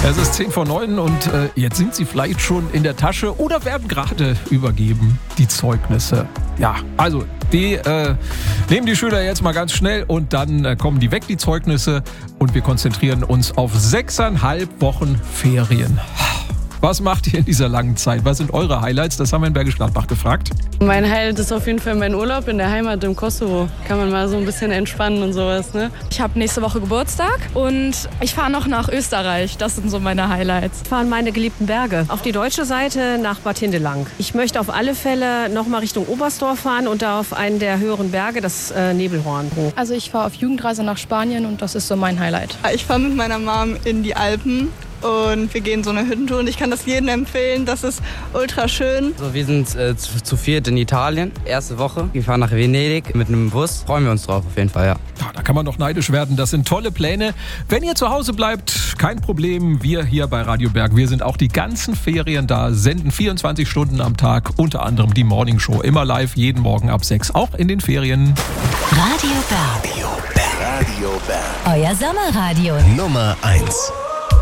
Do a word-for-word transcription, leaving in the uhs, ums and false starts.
Es ist zehn vor neun und äh, jetzt sind Sie vielleicht schon in der Tasche oder werden gerade übergeben, die Zeugnisse. Ja, also die äh, nehmen die Schüler jetzt mal ganz schnell und dann äh, kommen die weg, die Zeugnisse, und wir konzentrieren uns auf sechseinhalb Wochen Ferien. Was macht ihr in dieser langen Zeit? Was sind eure Highlights? Das haben wir in Bergisch Gladbach gefragt. Mein Highlight ist auf jeden Fall mein Urlaub in der Heimat im Kosovo. Kann man mal so ein bisschen entspannen und sowas, ne? Ich habe nächste Woche Geburtstag und ich fahre noch nach Österreich. Das sind so meine Highlights. Ich fahre in meine geliebten Berge. Auf die deutsche Seite nach Bad Hindelang. Ich möchte auf alle Fälle noch mal Richtung Oberstdorf fahren und da auf einen der höheren Berge, das äh, Nebelhorn, hoch. Also ich fahre auf Jugendreise nach Spanien und das ist so mein Highlight. Ich fahre mit meiner Mom in die Alpen. Und wir gehen so eine Hüttentour und ich kann das jedem empfehlen, das ist ultra schön. Also wir sind äh, zu, zu viert in Italien, erste Woche. Wir fahren nach Venedig mit einem Bus, freuen wir uns drauf auf jeden Fall, ja. Ja, da kann man doch neidisch werden, das sind tolle Pläne. Wenn ihr zu Hause bleibt, kein Problem, wir hier bei Radio Berg, wir sind auch die ganzen Ferien da, senden vierundzwanzig Stunden am Tag, unter anderem die Morning Show, immer live, jeden Morgen ab sechs, auch in den Ferien. Radio Berg. Radio Berg. Radio Berg. Euer Sommerradio. Nummer eins.